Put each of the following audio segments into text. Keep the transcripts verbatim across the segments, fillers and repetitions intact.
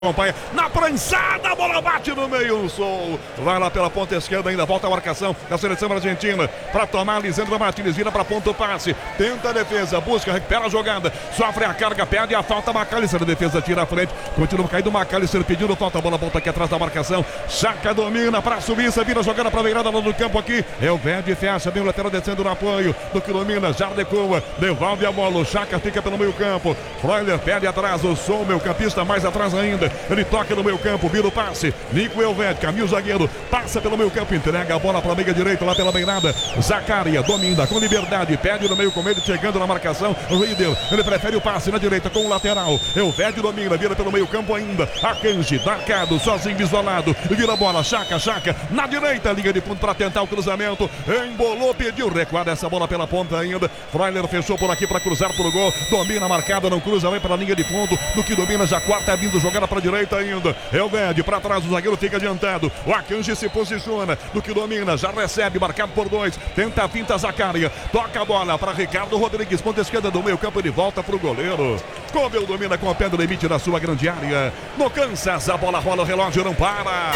Acompanha na prançada, a bola bate no meio, o Sol vai lá pela ponta esquerda, ainda volta a marcação da seleção argentina para tomar. Lisandro Martínez vira para ponta o passe, tenta a defesa, busca, recupera a jogada, sofre a carga, perde a falta. McAllister, a defesa tira a frente, continua caindo. McAllister pedindo falta, a bola volta aqui atrás da marcação. Chaka domina para a Suíça, vira a jogada para a beirada lá do campo aqui. É o Verde, fecha bem o lateral descendo no apoio do que domina, já recuva, devolve a bola. O Chaka fica pelo meio campo, Freuler perde atrás, o Sol, meu campista mais atrás ainda. Ele toca no meio campo, vira o passe. Nico Elvedi, caminho zagueiro, passa pelo meio campo, entrega a bola para a meia direita, lá pela beirada. Zaccaria domina com liberdade, pede no meio com ele, chegando na marcação. Riedel, ele prefere o passe na direita com o lateral. Elvedi domina, vira pelo meio campo ainda. Akanji, marcado, sozinho, isolado. Vira a bola, Chaka, Chaka, na direita, linha de fundo para tentar o cruzamento. Embolou, pediu, recuada essa bola pela ponta ainda. Freuler fechou por aqui para cruzar pro gol. Domina, marcada, não cruza, vai para a linha de fundo. Do que domina, já quarta, vindo jogada para direita ainda. Elvedi para trás, o zagueiro fica adiantado. O Akanji se posiciona, do que domina, já recebe, marcado por dois. Tenta a finta, Zaccaria, toca a bola para Ricardo Rodrigues, ponta esquerda do meio campo, ele volta pro goleiro. Cobel domina com o pé do limite da sua grande área. No Kansas, a bola rola, o relógio não para.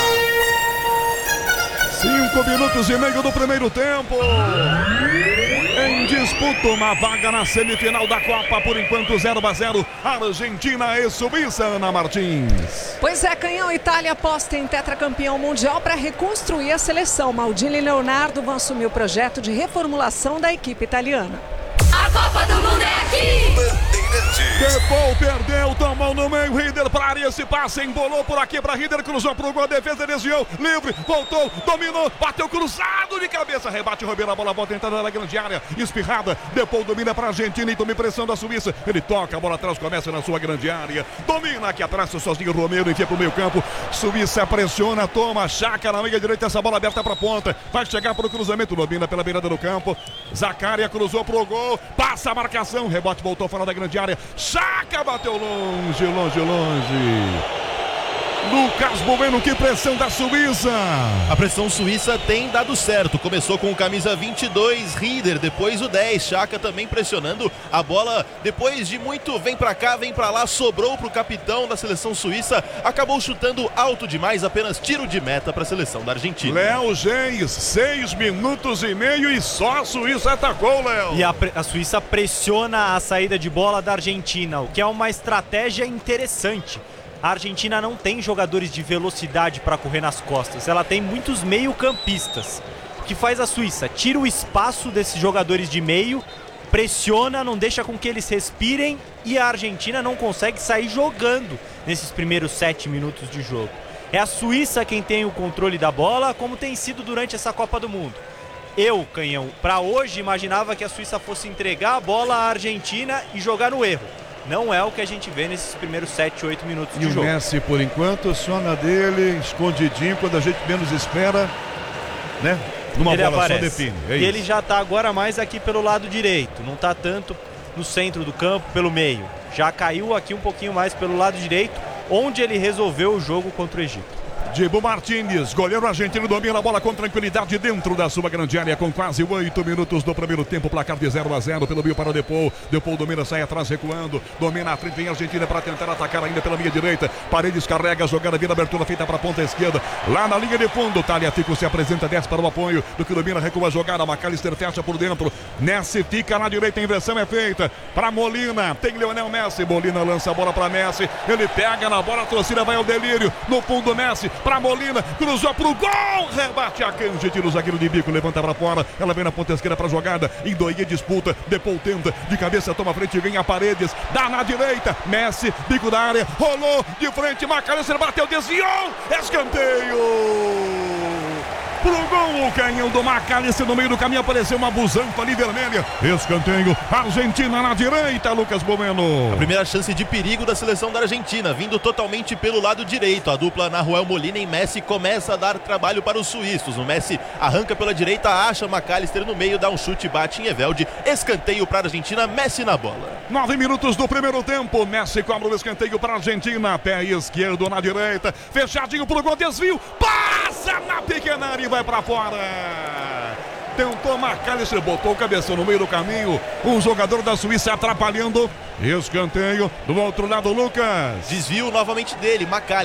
Cinco minutos e meio do primeiro tempo. Em disputa, uma vaga na semifinal da Copa, por enquanto zero a zero, Argentina e Suíça, Ana Martins. Pois é, Canhão, Itália aposta em tetracampeão mundial para reconstruir a seleção. Maldini e Leonardo vão assumir o projeto de reformulação da equipe italiana. A Copa do Mundo é aqui! Depou, perdeu, tomou no meio, Riedel para área, esse passe, embolou por aqui para Riedel, cruzou pro gol, a defesa desviou, livre, voltou, dominou, bateu cruzado de cabeça, rebate, Ribeiro, a bola volta entrando na grande área, espirrada, Depou domina para a Argentina e toma pressão da Suíça, ele toca, a bola atrás, começa na sua grande área, domina aqui atrás, sozinho Romero, enfia pro meio campo, Suíça pressiona, toma, Chaka na meia direita, essa bola aberta para ponta, vai chegar para o cruzamento, domina pela beirada do campo, Zaccaria cruzou pro gol, passa a marcação, rebote, voltou fora da grande área, Chaka bateu longe, longe, longe. Lucas Bueno, que pressão da Suíça. A pressão suíça tem dado certo. Começou com o camisa vinte e dois, Rieder, depois o dez, Chaka também pressionando a bola. Depois de muito vem pra cá, vem pra lá, sobrou pro capitão da sseleção suíça. Acabou chutando alto demais, apenas tiro de meta pra seleção da Argentina. Léo Geis, seis minutos e meio e só a Suíça atacou, Léo. E a, a Suíça pressiona a saída de bola da Argentina, o que é uma estratégia interessante. A Argentina não tem jogadores de velocidade para correr nas costas, ela tem muitos meio-campistas. O que faz a Suíça? Tira o espaço desses jogadores de meio, pressiona, não deixa com que eles respirem e a Argentina não consegue sair jogando nesses primeiros sete minutos de jogo. É a Suíça quem tem o controle da bola, como tem sido durante essa Copa do Mundo. Eu, Canhão, para hoje imaginava que a Suíça fosse entregar a bola à Argentina e jogar no erro. Não é o que a gente vê nesses primeiros sete, oito minutos de jogo. E o Messi, por enquanto, só na dele, escondidinho, quando a gente menos espera, né? Numa ele bola aparece. só define. É e isso. Ele já tá agora mais aqui pelo lado direito, não tá tanto no centro do campo, pelo meio. Já caiu aqui um pouquinho mais pelo lado direito, onde ele resolveu o jogo contra o Egito. Dibu Martínez, goleiro argentino, domina a bola com tranquilidade dentro da sua grande área, com quase oito minutos do primeiro tempo, placar de zero a zero pelo meio para o Depou. Depou domina, sai atrás, recuando, domina a frente, vem a Argentina para tentar atacar ainda pela minha direita. Paredes carrega a jogada, vira abertura feita para a ponta esquerda, lá na linha de fundo. Tagliafico se apresenta, desce para o apoio, do que domina, recua a jogada. McAllister fecha por dentro, Messi fica na direita, a inversão é feita para Molina, tem Lionel Messi, Molina lança a bola para Messi, ele pega na bola, a torcida vai ao delírio, no fundo Messi, para Molina, cruzou pro gol, rebate a Akanji, tira o zagueiro de bico, levanta para fora, ela vem na ponta esquerda para jogada, Indoie disputa, Depou tenta, de cabeça toma frente, vem a Paredes, dá na direita, Messi, bico da área, rolou de frente, McAllister bateu, desviou, escanteio! Pro gol, o canhão do McAllister no meio do caminho, apareceu uma busanfa ali vermelha, escanteio, Argentina na direita, Lucas Bueno. A primeira chance de perigo da seleção da Argentina, vindo totalmente pelo lado direito, a dupla Nahuel Molina e Messi começa a dar trabalho para os suíços, o Messi arranca pela direita, acha McAllister no meio, dá um chute, bate em Evelde, escanteio para a Argentina, Messi na bola. Nove minutos do primeiro tempo, Messi cobra o escanteio para a Argentina, pé esquerdo na direita, fechadinho pro gol, desvio, passa na pequena área e vai para fora. tentou marcar, ele botou o cabeção no meio do caminho. Um jogador da Suíça atrapalhando. Escanteio do outro lado, Lucas. Desvio novamente dele, Macalester.